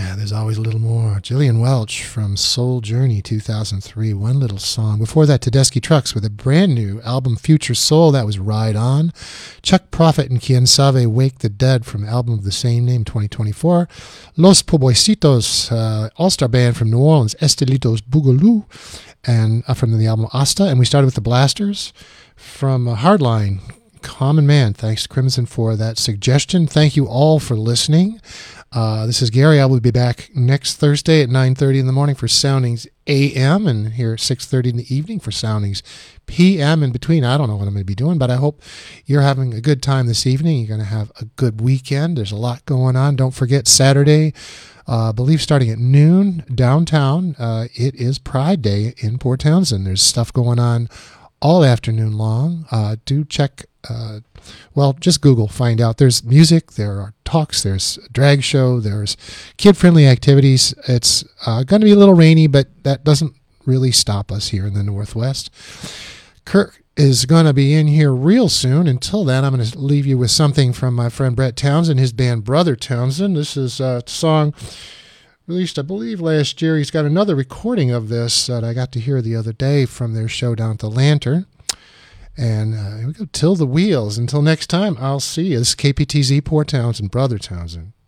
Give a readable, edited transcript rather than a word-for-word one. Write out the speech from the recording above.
There's always a little more. Jillian Welch from Soul Journey 2003, One Little Song. Before that, Tedeschi Trucks with a brand new album, Future Soul. That was Ride On. Chuck Prophet and Quien Sabe, Wake the Dead from album of the same name, 2024. Los Pobrecitos, all-star band from New Orleans, Estelitos Boogaloo, and from the album Asta. And we started with the Blasters from Hardline, Common Man. Thanks to Crimson for that suggestion. Thank you all for listening. This is Gary. I will be back next Thursday at 9:30 in the morning for Soundings AM, and here at 6:30 in the evening for Soundings PM. In between, I don't know what I'm going to be doing, but I hope you're having a good time this evening. You're going to have a good weekend. There's a lot going on. Don't forget Saturday, I believe starting at noon downtown, it is Pride Day in Port Townsend. There's stuff going on all afternoon long. Do check, just Google, find out. There's music, there are talks, there's a drag show, there's kid-friendly activities. It's going to be a little rainy, but that doesn't really stop us here in the Northwest. Kirk is going to be in here real soon. Until then, I'm going to leave you with something from my friend Brett Townsend, his band Brother Townsend. This is a song released, I believe, last year. He's got another recording of this that I got to hear the other day from their show down at the Lantern. And here we go, Till the Wheels. Until next time, I'll see you. This is KPTZ Port Townsend, Brother Townsend.